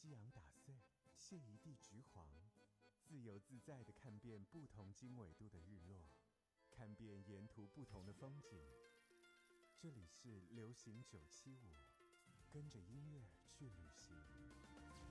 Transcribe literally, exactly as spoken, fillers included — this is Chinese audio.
夕阳打碎，卸一地橘黄，自由自在地看遍不同经纬度的日落，看遍沿途不同的风景。这里是流行九七五，跟着音乐去旅行。